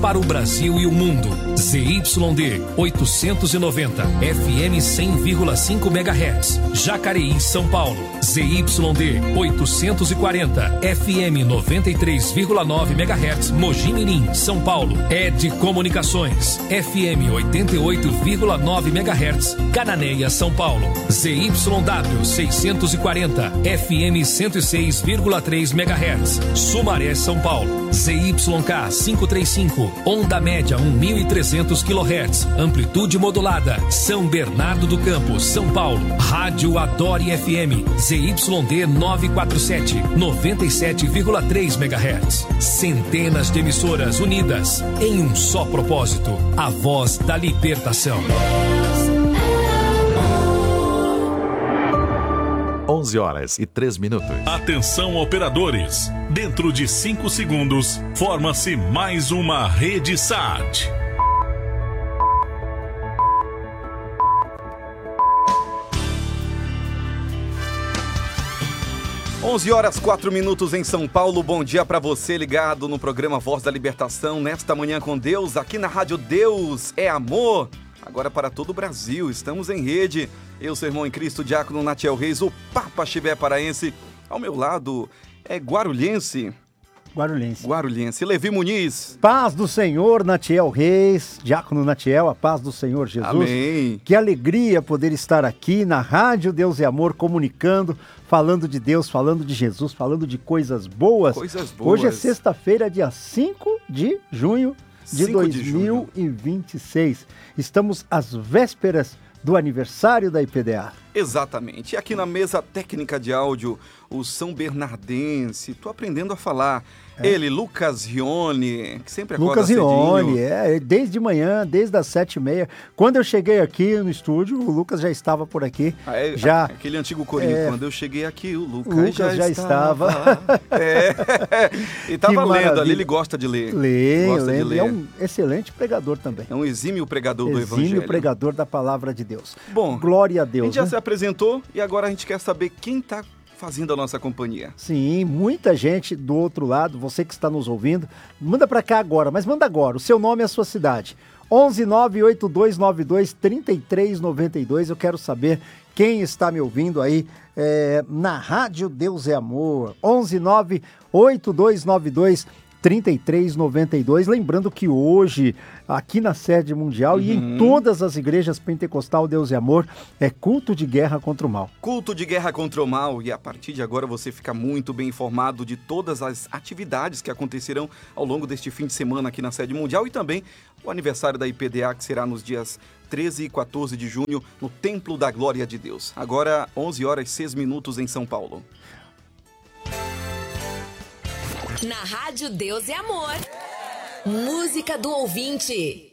Para o Brasil e o mundo, ZYD 890, FM 100,5 MHz, Jacareí, São Paulo. ZYD 840, FM 93,9 MHz, Mogi Mirim, São Paulo. ED Comunicações, FM 88,9 MHz, Cananéia, São Paulo. ZYW 640, FM 106,3 MHz, Sumaré, São Paulo. ZYK 535, onda média 1.300 kHz, amplitude modulada, São Bernardo do Campo, São Paulo. Rádio Adore FM, ZYD 947, 97,3 MHz. Centenas de emissoras unidas em um só propósito, a voz da libertação. 11h03. Atenção, operadores. Dentro de 5 segundos, forma-se mais uma rede SAT. Onze horas 4 em São Paulo. Bom dia para você ligado no programa Voz da Libertação, nesta manhã com Deus, aqui na Rádio Deus é Amor. Agora para todo o Brasil, estamos em rede. Eu, seu irmão em Cristo, diácono Natiel Reis, o Papa Chibé paraense. Ao meu lado é guarulhense. Levi Muniz. Paz do Senhor, Natiel Reis, diácono Natiel, a paz do Senhor Jesus. Amém. Que alegria poder estar aqui na Rádio Deus é Amor, comunicando, falando de Deus, falando de Jesus, falando de coisas boas. Hoje é sexta-feira, dia 5 de junho de 2026. Estamos às vésperas do aniversário da IPDA. Exatamente. E aqui na mesa técnica de áudio, o São Bernardense, tô aprendendo a falar. Ele, Lucas Rione, que sempre acorda cedinho. Lucas Rione, desde manhã, desde as 7h30. Quando eu cheguei aqui no estúdio, o Lucas já estava por aqui. Aquele antigo corinho, quando eu cheguei aqui, o Lucas já estava. E estava lendo ali, ele gosta de ler. Lê. É um excelente pregador também. É um exímio pregador do Evangelho. Exímio pregador da palavra de Deus. Bom, glória a Deus. A gente já se apresentou e agora a gente quer saber quem está fazendo a nossa companhia. Sim, muita gente do outro lado, você que está nos ouvindo, manda para cá agora, mas manda agora, o seu nome e a sua cidade. 11982923392, eu quero saber quem está me ouvindo aí na Rádio Deus é Amor. 11982923392. Lembrando que hoje, aqui na sede mundial e em todas as igrejas pentecostal Deus é Amor, é culto de guerra contra o mal. Culto de guerra contra o mal. E a partir de agora você fica muito bem informado de todas as atividades que acontecerão ao longo deste fim de semana aqui na sede mundial e também o aniversário da IPDA, que será nos dias 13 e 14 de junho no Templo da Glória de Deus. Agora, 11h06 em São Paulo. Na Rádio Deus é Amor. Música do ouvinte.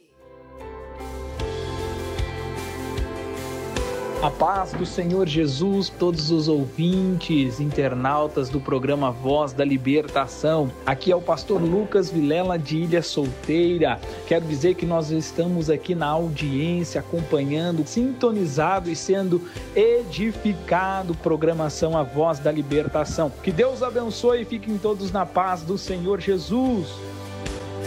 A paz do Senhor Jesus, todos os ouvintes, internautas do programa Voz da Libertação. Aqui é o pastor Lucas Vilela de Ilha Solteira. Quero dizer que nós estamos aqui na audiência, acompanhando, sintonizado e sendo edificado. Programação A Voz da Libertação. Que Deus abençoe e fiquem todos na paz do Senhor Jesus.